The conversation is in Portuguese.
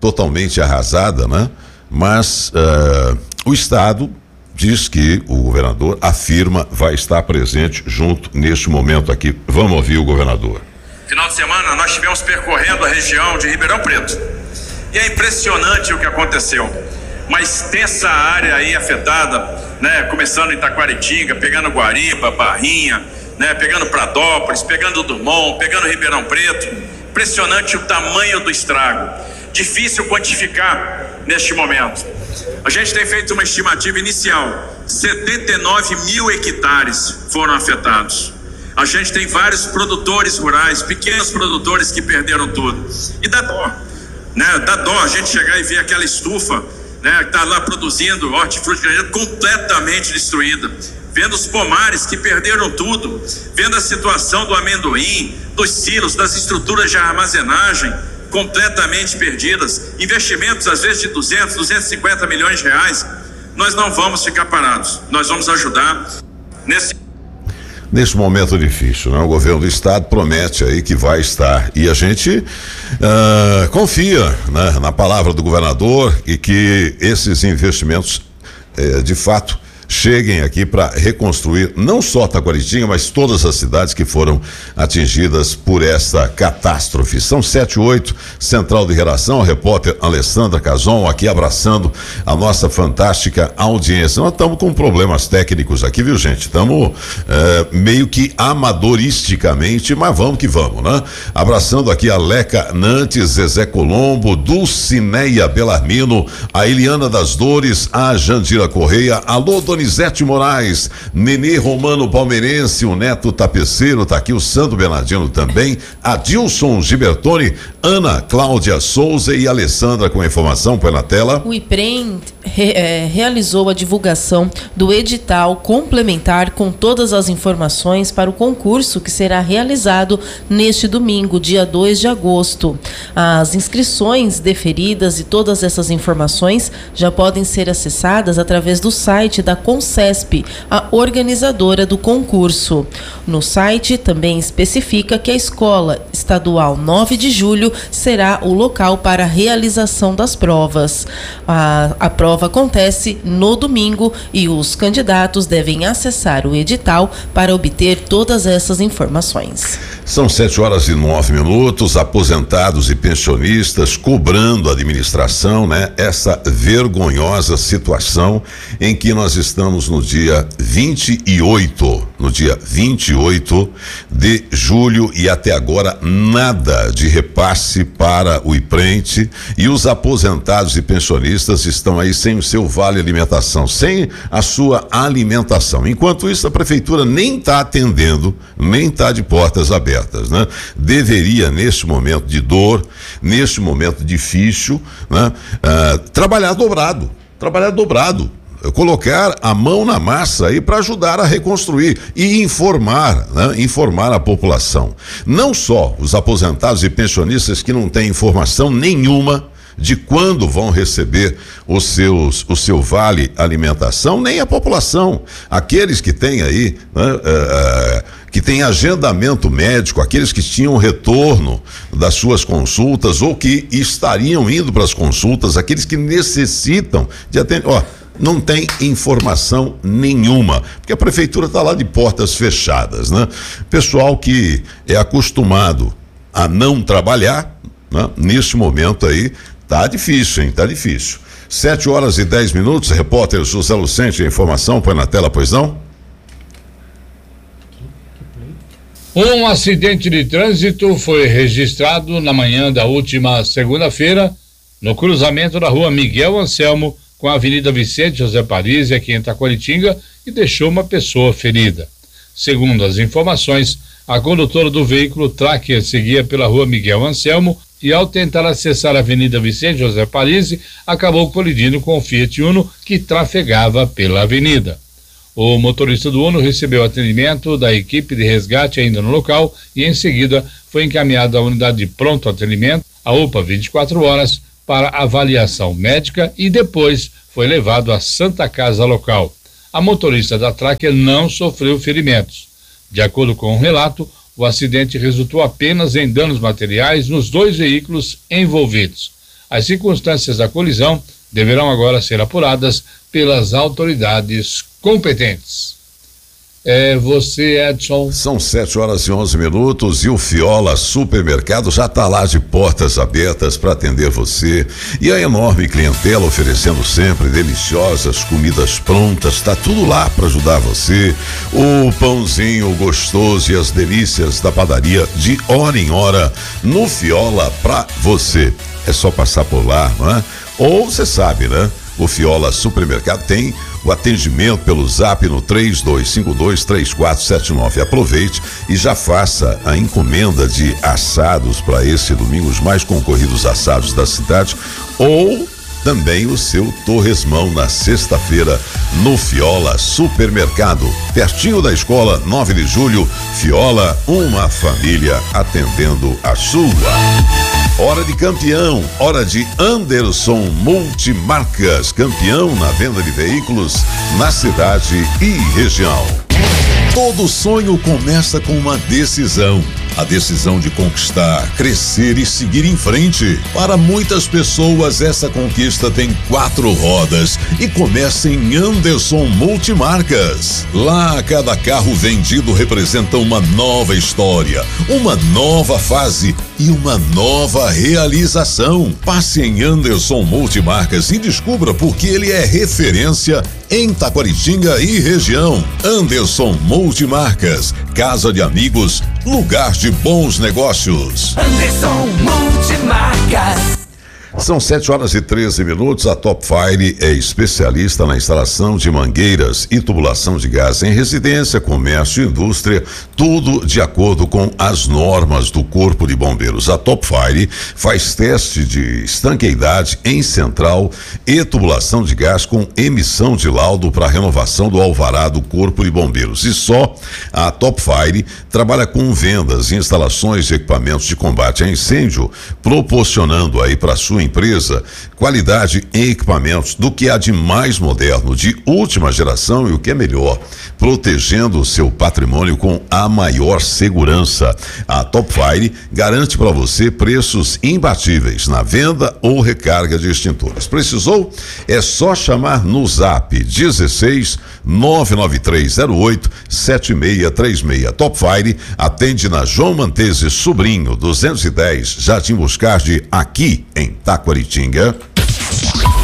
totalmente arrasada, né? Mas o Estado diz que o governador afirma vai estar presente junto neste momento aqui. Vamos ouvir o governador. Final de semana nós estivemos percorrendo a região de Ribeirão Preto e é impressionante o que aconteceu. Uma extensa área aí afetada, né? Começando em Taquaritinga, pegando Guariba, Barrinha, né? Pegando Pradópolis, pegando Dumont, pegando Ribeirão Preto. Impressionante o tamanho do estrago. Difícil quantificar neste momento. A gente tem feito uma estimativa inicial: 79 mil hectares foram afetados. A gente tem vários produtores rurais, pequenos produtores que perderam tudo. E dá dó, né? Dá dó a gente chegar e ver aquela estufa, né, que está lá produzindo hortifruti completamente destruída. Vendo os pomares que perderam tudo. Vendo a situação do amendoim, dos silos, das estruturas de armazenagem completamente perdidas. Investimentos às vezes de 200, 250 milhões de reais. Nós não vamos ficar parados. Nós vamos ajudar nesse momento difícil, né? O governo do estado promete aí que vai estar, e a gente confia, né, na palavra do governador e que esses investimentos de fato cheguem aqui para reconstruir não só Taquaritinga, mas todas as cidades que foram atingidas por essa catástrofe. São 7:08, Central de Redação, a repórter Alessandra Cazon aqui abraçando a nossa fantástica audiência. Nós estamos com problemas técnicos aqui, viu, gente? Estamos meio que amadoristicamente, mas vamos que vamos, né? Abraçando aqui a Leca Nantes, Zezé Colombo, Dulcineia Belarmino, a Eliana das Dores, a Jandira Correia, alô, Donizete Moraes, Nenê Romano Palmeirense, o Neto Tapeceiro, tá aqui o Sandro Bernardino também, Adilson Gibertoni, Ana Cláudia Souza e Alessandra com a informação, põe na tela. O IPREM realizou a divulgação do edital complementar com todas as informações para o concurso que será realizado neste domingo, dia 2 de agosto. As inscrições deferidas e todas essas informações já podem ser acessadas através do site da Concesp, a organizadora do concurso. No site também especifica que a Escola Estadual 9 de Julho será o local para a realização das provas. A prova acontece no domingo e os candidatos devem acessar o edital para obter todas essas informações. São 7:09, aposentados e pensionistas cobrando a administração, né? Essa vergonhosa situação em que nós estamos no dia 28 de julho e até agora nada de repasse para o IPRENTE, e os aposentados e pensionistas estão aí sem o seu vale alimentação, sem a sua alimentação. Enquanto isso, a prefeitura nem está atendendo, nem está de portas abertas, né? Deveria, neste momento de dor, neste momento difícil, né? Trabalhar dobrado, colocar a mão na massa aí para ajudar a reconstruir e informar, né? Informar a população. Não só os aposentados e pensionistas que não têm informação nenhuma de quando vão receber o seu vale alimentação, nem a população. Aqueles que têm aí, né, que têm agendamento médico, aqueles que tinham retorno das suas consultas ou que estariam indo para as consultas, aqueles que necessitam de atendimento. Não tem informação nenhuma, porque a prefeitura está lá de portas fechadas, né? Pessoal que é acostumado a não trabalhar, né? Neste momento aí, tá difícil, hein? Tá difícil. 7:10, repórter José Lucente, a informação, põe na tela, pois não? Um acidente de trânsito foi registrado na manhã da última segunda-feira, no cruzamento da rua Miguel Anselmo com a Avenida Vicente José Parisi, aqui em Taquaritinga, e deixou uma pessoa ferida. Segundo as informações, a condutora do veículo Tracker seguia pela rua Miguel Anselmo e, ao tentar acessar a Avenida Vicente José Parisi, acabou colidindo com o Fiat Uno que trafegava pela avenida. O motorista do Uno recebeu atendimento da equipe de resgate ainda no local e, em seguida, foi encaminhado à unidade de pronto atendimento, a UPA 24 horas, para avaliação médica e depois foi levado à Santa Casa local. A motorista da Tracker não sofreu ferimentos. De acordo com o relato, o acidente resultou apenas em danos materiais nos dois veículos envolvidos. As circunstâncias da colisão deverão agora ser apuradas pelas autoridades competentes. Você, Edson. São 7h11 e o Fiola Supermercado já está lá de portas abertas para atender você. E a enorme clientela oferecendo sempre deliciosas comidas prontas, está tudo lá para ajudar você. O pãozinho gostoso e as delícias da padaria de hora em hora no Fiola para você. É só passar por lá, não é? Ou você sabe, né? O Fiola Supermercado tem o atendimento pelo Zap no 3252-3479. Aproveite e já faça a encomenda de assados para esse domingo, os mais concorridos assados da cidade, ou também o seu torresmão na sexta-feira no Fiola Supermercado, pertinho da escola 9 de julho. Fiola, uma família atendendo a sua. Hora de campeão, hora de Anderson Multimarcas, campeão na venda de veículos na cidade e região. Todo sonho começa com uma decisão. A decisão de conquistar, crescer e seguir em frente. Para muitas pessoas, essa conquista tem 4 rodas e começa em Anderson Multimarcas. Lá, cada carro vendido representa uma nova história, uma nova fase e uma nova realização. Passe em Anderson Multimarcas e descubra por que ele é referência em Taquaritinga e região. Anderson Multimarcas, casa de amigos, lugar de bons negócios. Anderson Multimarcas. São 7h13. A Top Fire é especialista na instalação de mangueiras e tubulação de gás em residência, comércio e indústria, tudo de acordo com as normas do Corpo de Bombeiros. A Top Fire faz teste de estanqueidade em central e tubulação de gás com emissão de laudo para renovação do alvará do Corpo de Bombeiros. E só a Top Fire trabalha com vendas e instalações de equipamentos de combate a incêndio, proporcionando aí para sua empresa qualidade em equipamentos do que há de mais moderno, de última geração e o que é melhor, protegendo o seu patrimônio com a maior segurança. A Top Fire garante para você preços imbatíveis na venda ou recarga de extintores. Precisou? É só chamar no Zap 16 99308 7636. Top Fire atende na João Mantese Sobrinho 210, Jardim Boscardi, aqui em Taquaritinga.